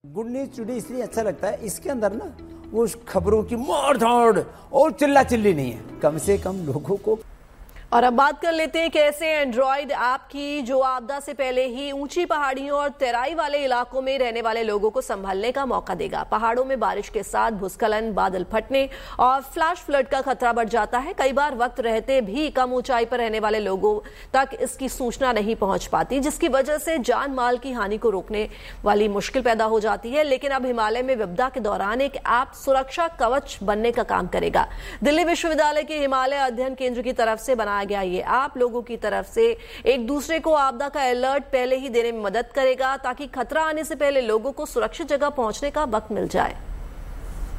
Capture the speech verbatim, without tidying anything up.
Good news today इसलिए अच्छा लगता है, इसके अंदर ना वो खबरों की मार धाड़ और चिल्ला चिल्ली नहीं है, कम से कम लोगों को। और अब बात कर लेते हैं कैसे एंड्रॉइड ऐप की, जो आपदा से पहले ही ऊंची पहाड़ियों और तराई वाले इलाकों में रहने वाले लोगों को संभलने का मौका देगा। पहाड़ों में बारिश के साथ भूस्खलन, बादल फटने और फ्लैश फ्लड का खतरा बढ़ जाता है। कई बार वक्त रहते भी कम ऊंचाई पर रहने वाले लोगों तक इसकी सूचना नहीं पहुंच पाती, जिसकी वजह से जान माल की हानि को रोकने वाली मुश्किल पैदा हो जाती है। लेकिन अब हिमालय में विपदा के दौरान एक ऐप सुरक्षा कवच बनने का काम करेगा। दिल्ली विश्वविद्यालय के हिमालय अध्ययन केंद्र की तरफ से बनाया गया ये ऐप लोगों की तरफ से एक दूसरे को आपदा का अलर्ट पहले ही देने में मदद करेगा, ताकि खतरा आने से पहले लोगों को सुरक्षित जगह पहुंचने का वक्त मिल जाए।